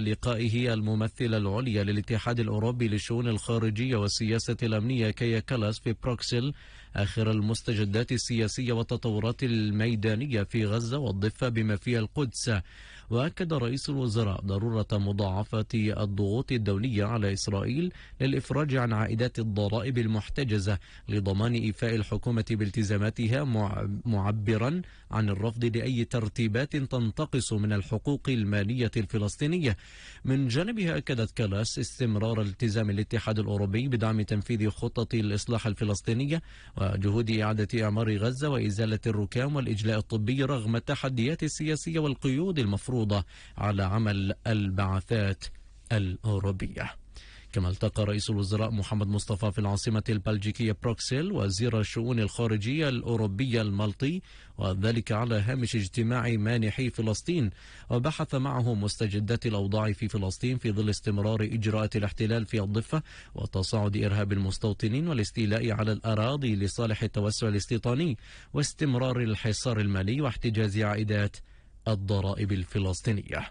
خلال لقائه الممثلة العليا للاتحاد الأوروبي للشؤون الخارجية والسياسة الأمنية كايا كالاس في بروكسل آخر المستجدات السياسية والتطورات الميدانية في غزة والضفة بما فيها القدس. وأكد رئيس الوزراء ضرورة مضاعفة الضغوط الدولية على إسرائيل للإفراج عن عائدات الضرائب المحتجزة لضمان إيفاء الحكومة بالتزاماتها، معبرا عن الرفض لأي ترتيبات تنتقص من الحقوق المالية الفلسطينية. من جانبها أكدت كالاس استمرار التزام الاتحاد الأوروبي بدعم تنفيذ خطة الإصلاح الفلسطينية وجهود إعادة إعمار غزة وإزالة الركام والإجلاء الطبي رغم التحديات السياسية والقيود المفروضة على عمل البعثات الأوروبية. كما التقى رئيس الوزراء محمد مصطفى في العاصمة البلجيكية بروكسل وزير الشؤون الخارجية الأوروبية المالطي، وذلك على هامش اجتماع مانحي فلسطين، وبحث معه مستجدات الأوضاع في فلسطين في ظل استمرار إجراءات الاحتلال في الضفة وتصاعد إرهاب المستوطنين والاستيلاء على الأراضي لصالح التوسع الاستيطاني واستمرار الحصار المالي واحتجاز عائدات الضرائب الفلسطينية.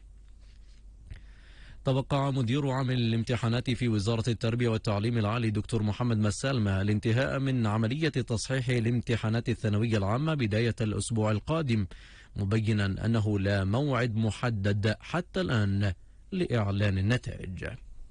توقع مدير عام الامتحانات في وزارة التربية والتعليم العالي دكتور محمد مسالمة الانتهاء من عملية تصحيح الامتحانات الثانوية العامة بداية الأسبوع القادم، مبينا أنه لا موعد محدد حتى الآن لإعلان النتائج.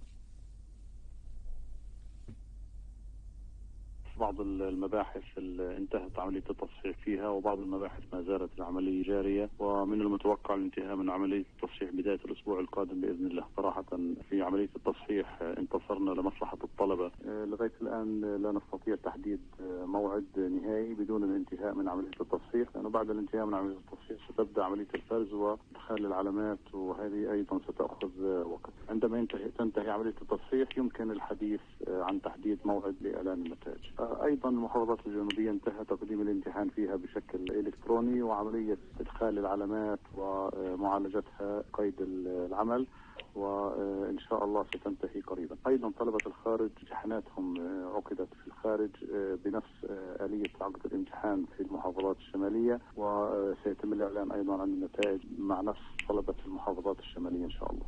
بعض المباحث انتهت عملية التصحيح فيها، وبعض المباحث ما زالت العملية جارية، ومن المتوقع الانتهاء من عملية التصحيح بداية الأسبوع القادم بإذن الله. صراحة في عملية التصحيح انتصرنا لمصلحة الطلبة. لغاية الآن لا نستطيع تحديد موعد نهائي بدون الانتهاء من عملية التصحيح، لأنه بعد الانتهاء من عملية التصحيح ستبدأ عملية الفرز وإدخال العلامات، وهذه أيضا ستأخذ وقت. عندما تنتهي عملية التصحيح يمكن الحديث عن تحديد موعد لإعلان النتائج. أيضا المحافظات الجنوبية انتهى تقديم الامتحان فيها بشكل إلكتروني، وعملية إدخال العلامات ومعالجتها قيد العمل، وإن شاء الله ستنتهي قريبا. أيضا طلبة الخارج امتحاناتهم عقدت في الخارج بنفس آلية عقد الامتحان في المحافظات الشمالية، وسيتم الإعلان أيضا عن النتائج مع نفس طلبة المحافظات الشمالية إن شاء الله.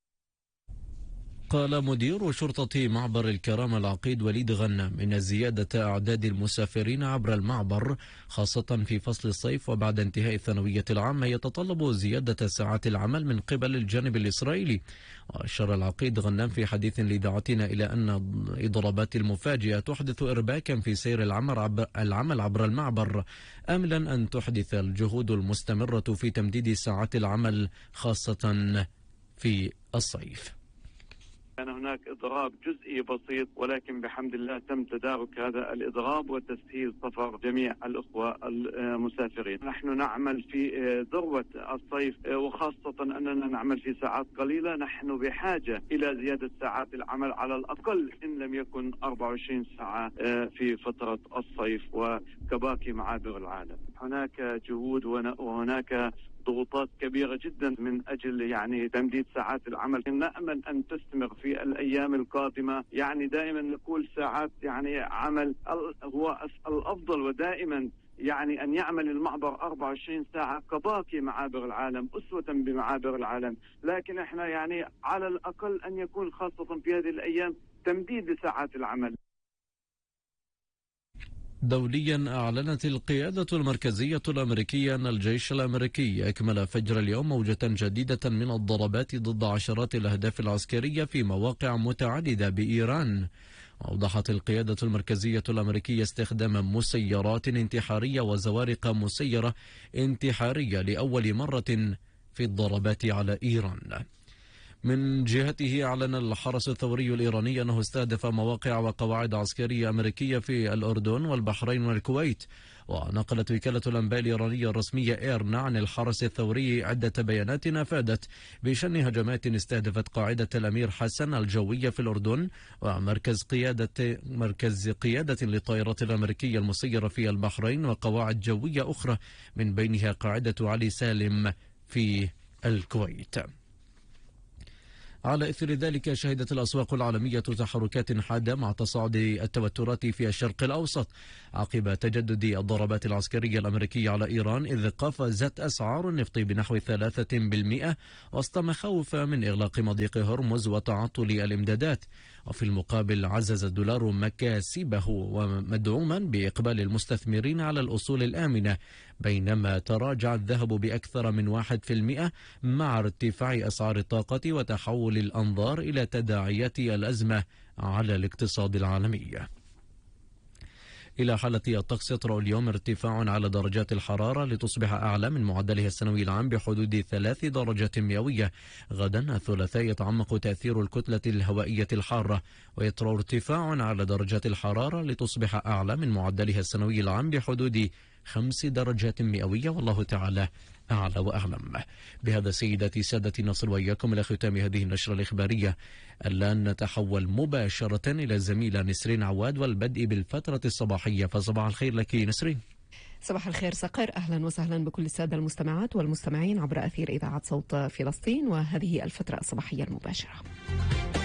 قال مدير شرطة معبر الكرامة العقيد وليد غنام إن زيادة أعداد المسافرين عبر المعبر خاصة في فصل الصيف وبعد انتهاء الثانوية العامة يتطلب زيادة ساعات العمل من قبل الجانب الإسرائيلي. وأشار العقيد غنام في حديث لإذاعتنا إلى أن الإضرابات المفاجئة تحدث إرباكا في سير العمل عبر المعبر، آملا أن تحدث الجهود المستمرة في تمديد ساعات العمل خاصة في الصيف. كان هناك إضراب جزئي بسيط، ولكن بحمد الله تم تدارك هذا الإضراب وتسهيل سفر جميع الأخوة المسافرين. نحن نعمل في ذروة الصيف، وخاصة أننا نعمل في ساعات قليلة. نحن بحاجة إلى زيادة ساعات العمل على الأقل إن لم يكن 24 ساعة في فترة الصيف وكباقي معابر العالم. هناك جهود وهناك ضغوطات كبيرة جدا من أجل تمديد ساعات العمل. نأمل أن تستمر في الأيام القادمة. دائما نقول ساعات عمل هو الأفضل، ودائما أن يعمل المعبر 24 ساعة كباقي معابر العالم أسوة بمعابر العالم، لكن احنا على الأقل أن يكون خاصة في هذه الأيام تمديد لساعات العمل. دوليا أعلنت القيادة المركزية الأمريكية أن الجيش الأمريكي أكمل فجر اليوم موجة جديدة من الضربات ضد عشرات الأهداف العسكرية في مواقع متعددة بإيران. وأوضحت القيادة المركزية الأمريكية استخدام مسيرات انتحارية وزوارق مسيرة انتحارية لأول مرة في الضربات على إيران. من جهته أعلن الحرس الثوري الإيراني أنه استهدف مواقع وقواعد عسكرية أمريكية في الأردن والبحرين والكويت. ونقلت وكالة الأنباء الإيرانية الرسمية إيرنا عن الحرس الثوري عدة بيانات أفادت بشن هجمات استهدفت قاعدة الأمير حسن الجوية في الأردن ومركز قيادة للطائرات الأمريكية المسيرة في البحرين وقواعد جوية أخرى من بينها قاعدة علي سالم في الكويت. على إثر ذلك شهدت الأسواق العالمية تحركات حادة مع تصاعد التوترات في الشرق الأوسط عقب تجدد الضربات العسكرية الأمريكية على إيران، إذ قفزت أسعار النفط بنحو 3% وسط مخاوف من إغلاق مضيق هرمز وتعطل الإمدادات. وفي المقابل عزز الدولار مكاسبه ومدعوما بإقبال المستثمرين على الأصول الآمنة، بينما تراجع الذهب بأكثر من 1% مع ارتفاع أسعار الطاقة وتحول الأنظار إلى تداعيات الأزمة على الاقتصاد العالمي. إلى حالة الطقس، يطرأ اليوم ارتفاع على درجات الحرارة لتصبح أعلى من معدلها السنوي العام بحدود 3 درجات مئوية. غدا الثلاثاء يتعمق تأثير الكتلة الهوائية الحارة، ويطرأ ارتفاع على درجات الحرارة لتصبح أعلى من معدلها السنوي العام بحدود 5 درجات مئوية، والله تعالى أعلى وأعلم. بهذا سيداتي سادتي نصل وإياكم إلى ختام هذه النشرة الإخبارية. الآن نتحول مباشرة إلى الزميلة نسرين عواد والبدء بالفترة الصباحية. فصباح الخير لك نسرين. صباح الخير صقر، أهلا وسهلا بكل السادة المستمعات والمستمعين عبر أثير إذاعة صوت فلسطين، وهذه الفترة الصباحية المباشرة.